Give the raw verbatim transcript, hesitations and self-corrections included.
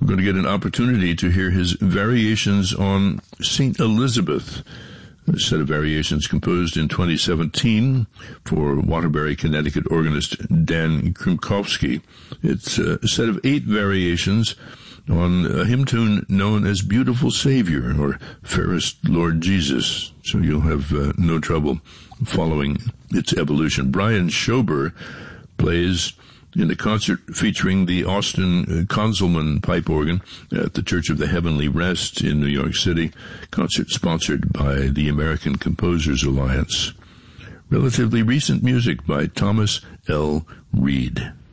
We're going to get an opportunity to hear his variations on Saint Elizabeth, a set of variations composed in twenty seventeen for Waterbury, Connecticut organist Dan Krimkowski. It's a set of eight variations on a hymn tune known as Beautiful Savior or Fairest Lord Jesus, so you'll have uh, no trouble following its evolution. Brian Schober plays in a concert featuring the Austin Konzelman pipe organ at the Church of the Heavenly Rest in New York City, concert sponsored by the American Composers Alliance. Relatively recent music by Thomas L. Reed.